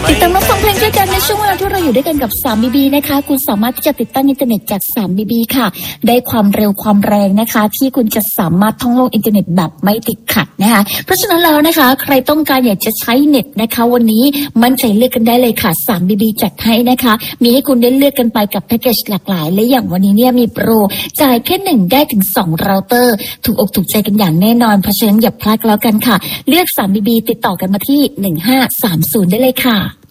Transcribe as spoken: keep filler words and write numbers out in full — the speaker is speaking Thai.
ติดตามรับฟังเพลงด้วยกันในช่วงเวลาที่เราอยู่ด้วยกันกับ ทรี บี บี นะคะคุณสามารถที่จะติดตั้งอินเทอร์เน็ตจาก ทรี บี บี ค่ะได้ความเร็วความแรงนะคะที่คุณจะสามารถท่องโลกอินเทอร์เน็ตแบบไม่ติดขัดนะคะเพราะฉะนั้นแล้วนะคะใครต้องการอยากจะใช้เน็ตนะคะวันนี้มั่นใจเลือกกันได้เลยค่ะ ทรี บี บี จัดให้นะคะมีให้คุณได้เลือกกันไปกับแพ็กเกจหลากหลายและอย่างวันนี้เนี่ยมีโปรจ่ายแค่หนึ่งได้ถึงสองเราเตอร์ถูกอกถูกใจกันอย่างแน่นอนเพราะฉะนั้นอย่าพลาดแล้วกันค่ะเลือก ทรี บี บี ติดต่อกันมาที่หนึ่งห้าสามศูนย์ได้เลยค่ะ